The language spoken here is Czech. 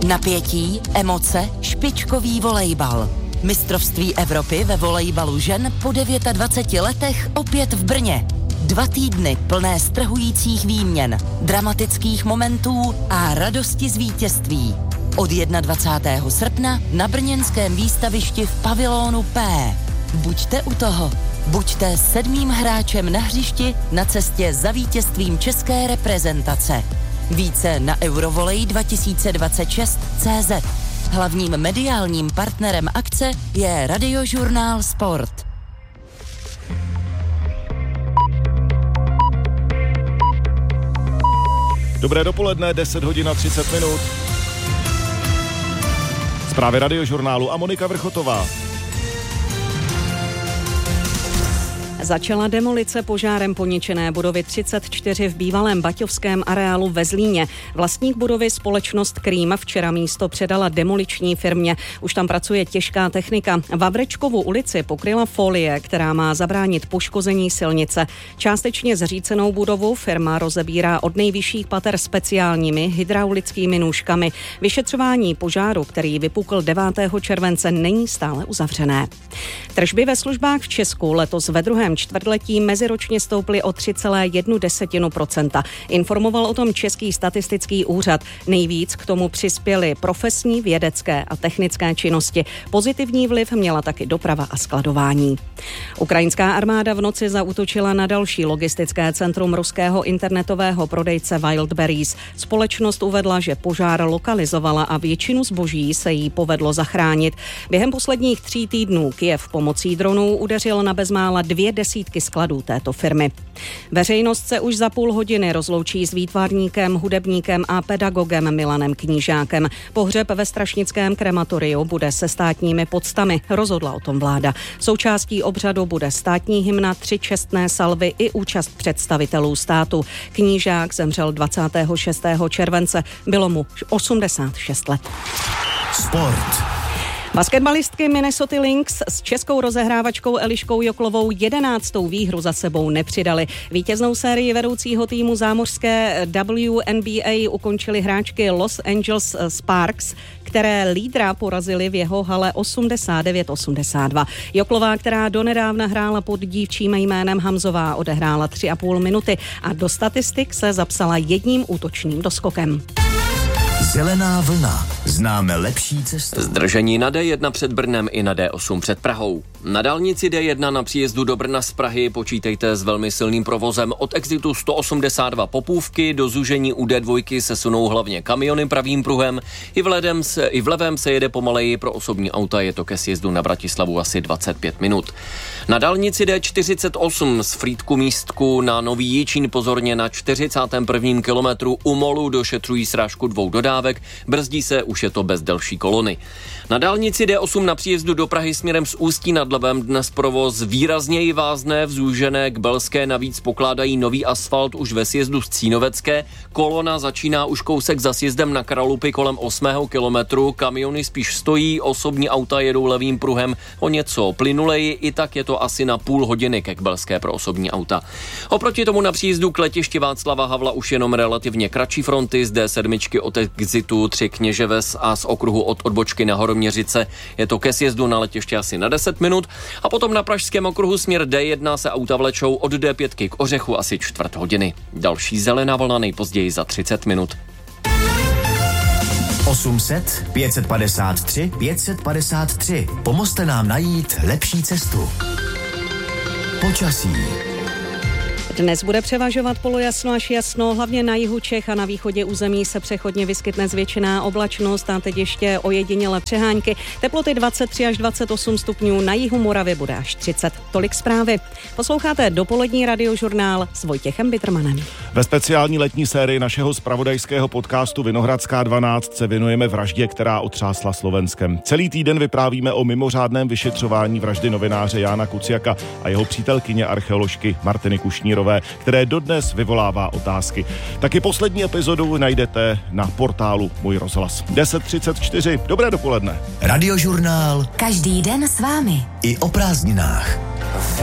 Napětí, emoce, špičkový volejbal. Mistrovství Evropy ve volejbalu žen po 29 letech opět v Brně. 2 týdny plné strhujících výměn, dramatických momentů a radosti z vítězství. Od 21. srpna na brněnském výstavišti v pavilonu P. Buďte u toho. Buďte 7. hráčem na hřišti na cestě za vítězstvím české reprezentace. Více na eurovolej2026.cz. Hlavním mediálním partnerem akce je Radiožurnál Sport. Dobré dopoledne, 10 hodin a 30 minut. Zprávy Radiožurnálu a Monika Vrchotová. Začala demolice požárem poničené budovy 34 v bývalém baťovském areálu ve Zlíně. Vlastník budovy společnost Krým včera místo předala demoliční firmě. Už tam pracuje těžká technika. Vavrečkovu ulici pokryla folie, která má zabránit poškození silnice. Částečně zřícenou budovu firma rozebírá od nejvyšších pater speciálními hydraulickými nůžkami. Vyšetřování požáru, který vypukl 9. července, není stále uzavřené. Tržby ve službách v Česku letos ve druhém čtvrtletí meziročně stouply o 3,1%. Informoval o tom Český statistický úřad. Nejvíc k tomu přispěly profesní, vědecké a technické činnosti. Pozitivní vliv měla taky doprava a skladování. Ukrajinská armáda v noci zaútočila na další logistické centrum ruského internetového prodejce Wildberries. Společnost uvedla, že požár lokalizovala a většinu zboží se jí povedlo zachránit. Během posledních 3 týdnů Kyjev pomocí dronů udeřil na bezmála 2 desítky skladů této firmy. Veřejnost se už za půl hodiny rozloučí s výtvarníkem, hudebníkem a pedagogem Milanem Knížákem. Pohřeb ve strašnickém krematoriu bude se státními poctami, rozhodla o tom vláda. Součástí obřadu bude státní hymna, 3 čestné salvy i účast představitelů státu. Knížák zemřel 26. července, bylo mu 86 let. Sport. Basketbalistky Minnesota Lynx s českou rozehrávačkou Eliškou Joklovou 11. výhru za sebou nepřidali. Vítěznou sérii vedoucího týmu zámořské WNBA ukončily hráčky Los Angeles Sparks, které lídra porazili v jeho hale 89-82. Joklová, která donedávna hrála pod dívčím jménem Hamzová, odehrála 3,5 minuty a do statistik se zapsala 1 útočným doskokem. Zelená vlna. Známe lepší cestu. Zdržení na D1 před Brnem i na D8 před Prahou. Na dálnici D1 na příjezdu do Brna z Prahy počítejte s velmi silným provozem. Od exitu 182 Popůvky do zúžení u D2 se sunou hlavně kamiony pravým pruhem. I v levém se jede pomaleji, pro osobní auta je to ke sjezdu na Bratislavu asi 25 minut. Na dálnici D48 z Frýdku Místku na Nový Jičín pozorně na 41. kilometru u Molu došetřují srážku 2 dodávek, brzdí se, už je to bez delší kolony. Na dálnici D8 na příjezdu do Prahy směrem z Ústí nad Labem dnes provoz výrazněji vázne, v zúžené k Belské navíc pokládají nový asfalt už ve sjezdu z Cínovecké. Kolona začíná už kousek za sjezdem na Kralupy kolem 8. kilometru, kamiony spíš stojí, osobní auta jedou levým pruhem o něco plynuleji, i tak je to asi na půl hodiny ke Belské pro osobní auta. Oproti tomu na příjezdu k letišti Václava Havla už jenom relativně kratší fronty, z D7 od exitu 3 Kněževes a z okruhu od odbočky na Horoměřice je to ke sjezdu na letiště asi na 10 minut a potom na pražském okruhu směr D1 se auta vlečou od D5 k Ořechu asi 1/4 hodiny. Další zelená vlna nejpozději za 30 minut. 800 553 553. Pomozte nám najít lepší cestu. Počasí. Dnes bude převažovat polojasno až jasno, hlavně na jihu Čech a na východě území se přechodně vyskytne zvětšená oblačnost a teď ještě ojedinělé přehánky. Teploty 23 až 28 stupňů, na jihu Moravy bude až 30. Tolik zprávy. Posloucháte dopolední Radiožurnál s Vojtěchem Bittermanem. Ve speciální letní sérii našeho zpravodajského podcastu Vinohradská 12 se věnujeme vraždě, která otřásla Slovenskem. Celý týden vyprávíme o mimořádném vyšetřování vraždy novináře Jána Kuciaka a jeho přítelkyně archeoložky Martiny Kušnírové, které dodnes vyvolává otázky. Taky poslední epizodu najdete na portálu Můj rozhlas. 10:34. Dobré dopoledne. Radiožurnál. Každý den s vámi. I o prázdninách.